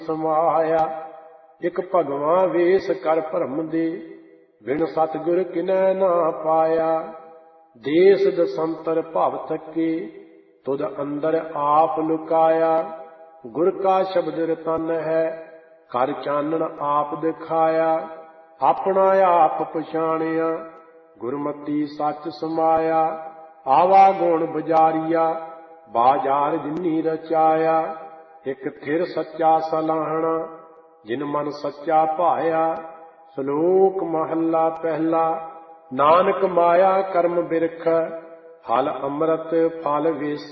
समाया। एक भगवां वेस कर भरम दे, बिन सतगुर किनै ना पाया। देस दसंतर भव थके, तुद अंदर आप लुकाया। गुर का शब्द रतन है, कर चानन आप दिखाया। अपना आप पछाणिया, गुरमति सच समाया। आवा गुण बजारिया, बाजार जिन्नी रचाया। एक थिर सच्चा सलाहना, जिन मन सच्चा भाया। श्लोक महला पहला। नानक माया कर्म बिरख, फल अमृत फल विष।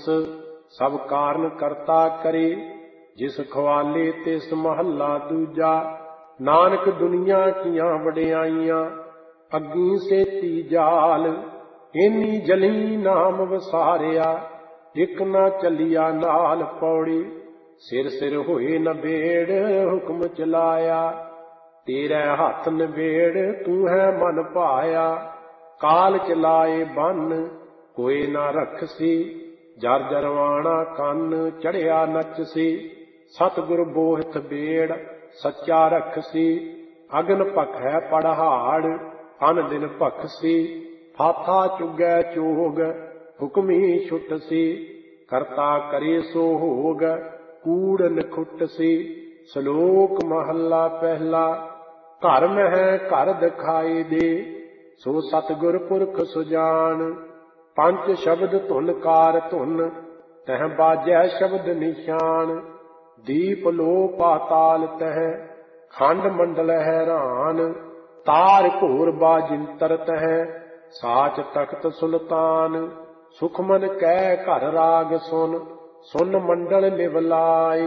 सब कारण करता करे, जिस ख्वाले तिस महला दूजा। नानक दुनिया कियां वडियाइयां, अग्गी सेती जाल। इन्नी जली नाम वसारिया, इक ना चलिया नाल पौड़ी। सिर सिर होए नबेड़, हुक्म चलाया। तेरे हथ नबेड़, तू है मन भाया। काल चलाए बन, कोई ना रखसी। जर जरवाना कन, चढ़िया नचसी। सतगुर बोहित बेड़, सच्चा रखसी। अगन भखै पड़हाड़, अन दिन भखसी। फाथा चुगै चोग, हुक्मी छुटसी। करता करे सो होग, कूड़ नखुटसी। श्लोक महला पहला। घर महै घर दिखाई दे, सो सतगुर पुरख सुजान। पंच शब्द धुन कार धुन, तह बाजै शब्द निशान। दीप लो पाताल तह, खंड मंडल हैरान। तार घोर बाजिंतर तह, साच तख्त सुल्तान। सुखमन कह घर राग सुन, सुन मंडल निवलाय।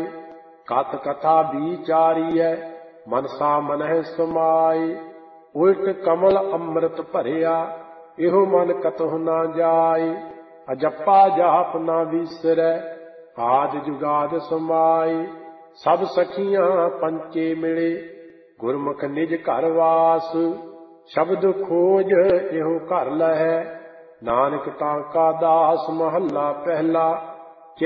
कथ कथा विचारिय, मनसा मनह समाय। उल्ट कमल अमृत भरिया, इहो मन कतहु ना जाय। अजप्पा जाप ना विसरै, आदि जुगाद समाय। सब सखियां पंचे मिले, गुरमुख निज घर वास। शब्द खोज इहो घर लहै, नानक ताका दास। महला पहला।